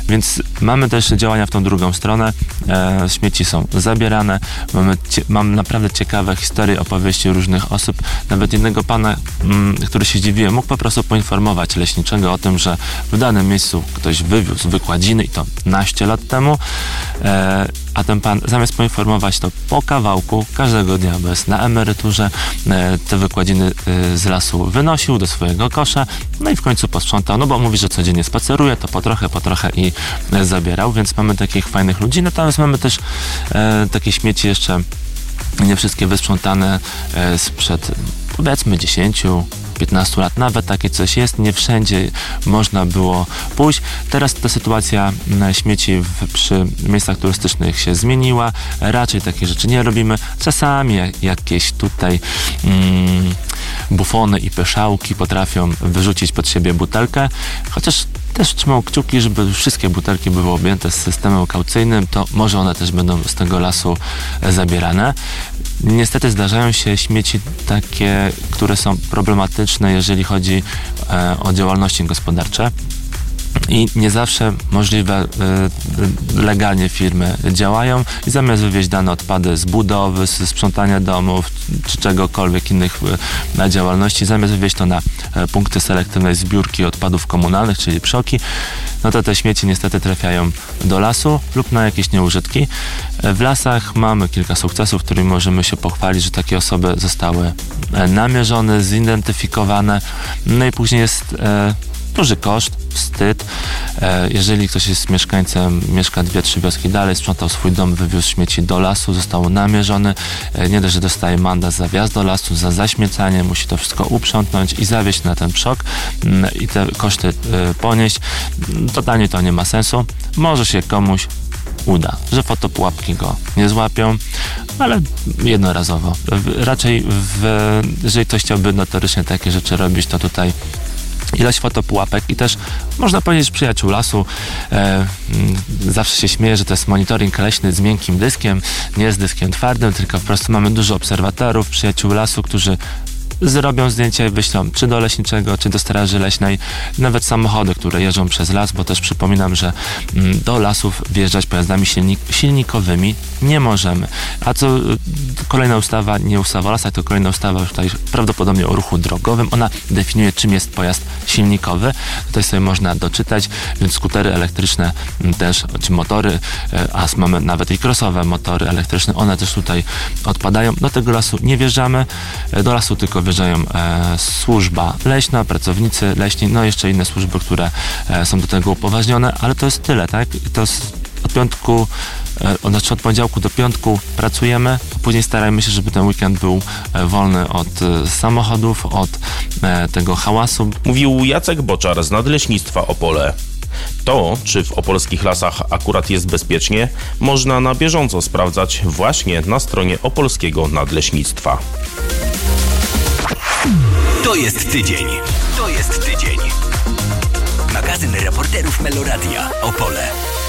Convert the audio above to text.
Więc mamy też działania w tą drugą stronę. Śmieci są zabierane. Mam naprawdę ciekawe historie, opowieści różnych osób. Nawet jednego pana, który się zdziwiłem, mógł po prostu poinformować leśniczego o tym, że w danym miejscu ktoś wywiózł wykładziny i to naście lat temu, a ten pan zamiast poinformować to po kawałku, każdego dnia, bo jest na emeryturze, te wykładziny z lasu wynosił do swojego kosza, no i w końcu posprzątał, no bo mówi, że codziennie spaceruje, to po trochę i zabierał, więc mamy takich fajnych ludzi. Natomiast mamy też takie śmieci jeszcze nie wszystkie wysprzątane sprzed powiedzmy 10-15 lat, nawet takie coś jest, nie wszędzie można było pójść. Teraz ta sytuacja śmieci przy miejscach turystycznych się zmieniła, raczej takie rzeczy nie robimy. Czasami jakieś tutaj bufony i pyszałki potrafią wyrzucić pod siebie butelkę, chociaż też trzymał kciuki, żeby wszystkie butelki były objęte systemem kaucyjnym, to może one też będą z tego lasu zabierane. Niestety zdarzają się śmieci takie, które są problematyczne, jeżeli chodzi o działalności gospodarcze. I nie zawsze możliwe legalnie firmy działają i zamiast wywieźć dane odpady z budowy, z sprzątania domów czy czegokolwiek innych na działalności, zamiast wywieźć to na punkty selektywnej zbiórki odpadów komunalnych, czyli PSZOK-i, no to te śmieci niestety trafiają do lasu lub na jakieś nieużytki. W lasach mamy kilka sukcesów, którymi możemy się pochwalić, że takie osoby zostały namierzone, zidentyfikowane, no i później jest duży koszt, wstyd. Jeżeli ktoś jest mieszkańcem, mieszka 2-3 wioski dalej, sprzątał swój dom, wywiózł śmieci do lasu, został namierzony, nie dość, że dostaje mandat za wjazd do lasu, za zaśmiecanie, musi to wszystko uprzątnąć i zawieźć na ten PSZOK i te koszty ponieść. Totalnie to nie ma sensu. Może się komuś uda, że fotopułapki go nie złapią, ale jednorazowo. Raczej jeżeli ktoś chciałby notorycznie takie rzeczy robić, to tutaj ilość fotopułapek i też można powiedzieć przyjaciół lasu. Zawsze się śmieję, że to jest monitoring leśny z miękkim dyskiem, nie z dyskiem twardym, tylko po prostu mamy dużo obserwatorów, przyjaciół lasu, którzy zrobią zdjęcia i wyślą czy do leśniczego, czy do straży leśnej, nawet samochody, które jeżdżą przez las, bo też przypominam, że do lasów wjeżdżać pojazdami silnikowymi nie możemy. A co kolejna ustawa, nie ustawa o lasach, to kolejna ustawa tutaj prawdopodobnie o ruchu drogowym, ona definiuje, czym jest pojazd silnikowy. Tutaj sobie można doczytać, więc skutery elektryczne też, czy motory, a mamy nawet i crossowe motory elektryczne, one też tutaj odpadają. Do tego lasu nie wjeżdżamy, do lasu tylko wjeżdżają służba leśna, pracownicy leśni, no i jeszcze inne służby, które są do tego upoważnione, ale to jest tyle, tak? To jest od poniedziałku do piątku pracujemy, a później starajmy się, żeby ten weekend był wolny od samochodów, od tego hałasu. Mówił Jacek Boczar z Nadleśnictwa Opole. To, czy w opolskich lasach akurat jest bezpiecznie, można na bieżąco sprawdzać właśnie na stronie Opolskiego Nadleśnictwa. To jest tydzień. To jest tydzień. Magazyn reporterów Meloradia Opole.